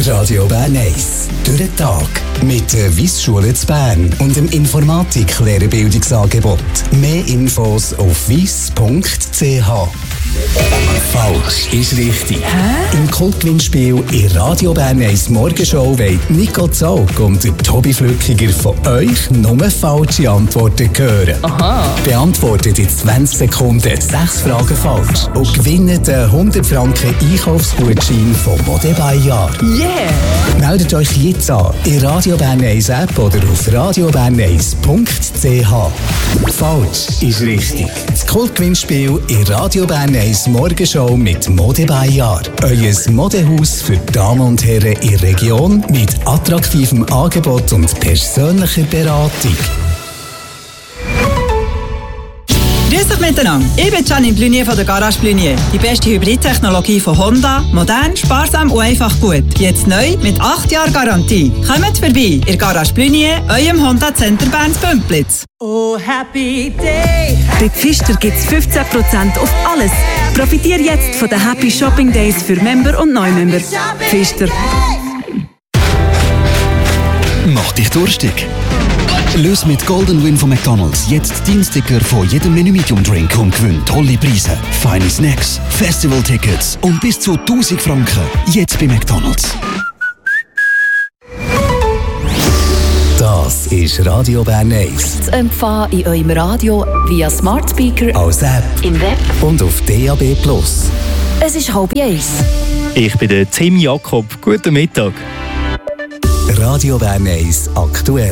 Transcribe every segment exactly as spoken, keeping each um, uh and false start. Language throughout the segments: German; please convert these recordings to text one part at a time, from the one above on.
Radio Bern eins. Durch den Tag. Mit der Wyss-Schule zu Bern und dem Informatik-Lehrerbildungsangebot. Mehr Infos auf wyss punkt c h. Falsch ist richtig. Hä? Im Kultgewinnspiel in Radio Bern eins Morgenshow wollen Nico Zaug und der Tobi Flückiger von euch nur falsche Antworten hören. Aha. Beantwortet in zwanzig Sekunden sechs Fragen falsch und gewinnt einen hundert Franken Einkaufsgutschein von Mode by Jahr. Yeah! Meldet euch jetzt an in Radio Bern eins App oder auf radio bern eins punkt c h. Falsch ist richtig. Das Kultgewinnspiel in Radio Bern eins Morgenshow mit Mode by Jahr. Euer Modehaus für Damen und Herren in der Region mit attraktivem Angebot und persönlicher Beratung. Grüß euch miteinander. Ich bin Janine Blunier von der Garage Blunier. Die beste Hybridtechnologie von Honda. Modern, sparsam und einfach gut. Jetzt neu mit acht Jahren Garantie. Kommt vorbei in Garage Blunier, eurem Honda Center Bern Bümplitz. Oh, happy day! Bei Pfister gibt es fünfzehn Prozent auf alles. Profitiere jetzt von den Happy Shopping Days für Member und Neumember. Pfister. Mach dich durstig. Löse mit Golden Win von McDonald's jetzt deinen Sticker von jedem Menü Medium Drink und gewinn tolle Preise, feine Snacks, Festival-Tickets und bis zu tausend Franken. Jetzt bei McDonald's. Das ist Radio Bern eins. Zu empfangen in eurem Radio via Smart Speaker, Als App im Web. und auf D A B plus. Es ist halb eins. Ich bin der Tim Jakob. Guten Mittag. Radio Bern eins aktuell.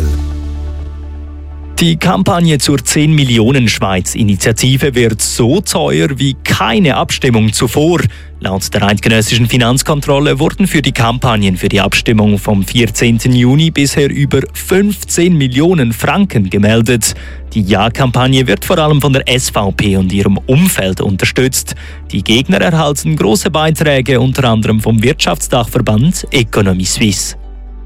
Die Kampagne zur zehn Millionen Schweiz-Initiative wird so teuer wie keine Abstimmung zuvor. Laut der eidgenössischen Finanzkontrolle wurden für die Kampagnen für die Abstimmung vom vierzehnten Juni bisher über fünfzehn Millionen Franken gemeldet. Die Ja-Kampagne wird vor allem von der S V P und ihrem Umfeld unterstützt. Die Gegner erhalten große Beiträge, unter anderem vom Wirtschaftsdachverband Economy Suisse.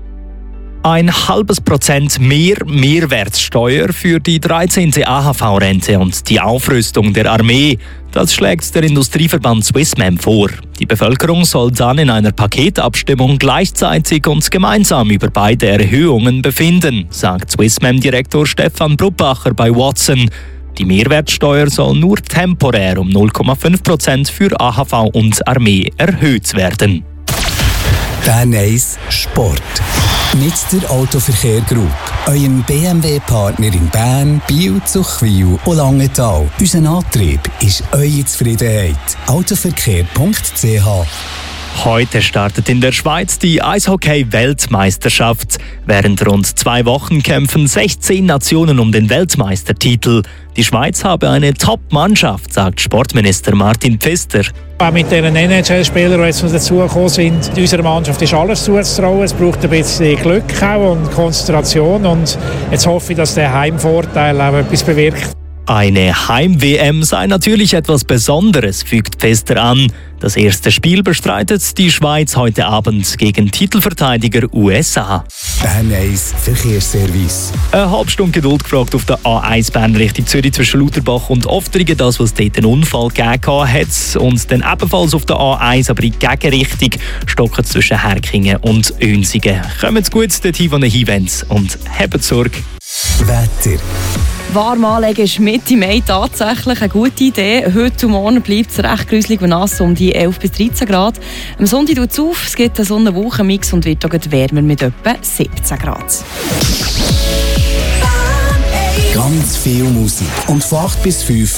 Ein halbes Prozent mehr Mehrwertsteuer für die dreizehnte A H V-Rente und die Aufrüstung der Armee. Das schlägt der Industrieverband Swissmem vor. Die Bevölkerung soll dann in einer Paketabstimmung gleichzeitig und gemeinsam über beide Erhöhungen befinden, sagt Swissmem-Direktor Stefan Bruppacher bei Watson. Die Mehrwertsteuer soll nur temporär um null Komma fünf Prozent für A H V und Armee erhöht werden. Bern eins Sport. Mit der Autoverkehr Group, eurem B M W-Partner in Bern, Biel, Zuchwil und Langenthal. Unser Antrieb ist eure Zufriedenheit. autoverkehr punkt c h. Heute startet in der Schweiz die Eishockey-Weltmeisterschaft. Während rund zwei Wochen kämpfen sechzehn Nationen um den Weltmeistertitel. Die Schweiz habe eine Top-Mannschaft, sagt Sportminister Martin Pfister. Auch mit den N H L-Spielern, die jetzt noch dazugekommen sind, unserer Mannschaft ist alles zuzutrauen. Es braucht ein bisschen Glück auch und Konzentration. Und jetzt hoffe ich, dass der Heimvorteil auch etwas bewirkt. Eine Heim-W M sei natürlich etwas Besonderes, fügt Pfister an. Das erste Spiel bestreitet die Schweiz heute Abend gegen Titelverteidiger U S A. Bern eins Verkehrsservice. Eine halbe Stunde Geduld gefragt auf der A eins Bern Richtung Zürich zwischen Lauterbach und Oftringen, das was dort einen Unfall gegeben hat. Und dann ebenfalls auf der A eins, aber in die Gegenrichtung, stocken zwischen Herkingen und Önsingen. Kommt gut dorthin, wo ihr hinwollt und habt Sorge. Wetter. Warm anlegen ist Mitte Mai tatsächlich eine gute Idee. Heute und morgen bleibt es recht gruselig und nass, um die elf bis dreizehn Grad. Am Sonntag tut es auf, es gibt einen Sonne-Wochen-Mix und wird auch wärmer mit etwa siebzehn Grad. Ganz viel Musik. Und von acht bis fünf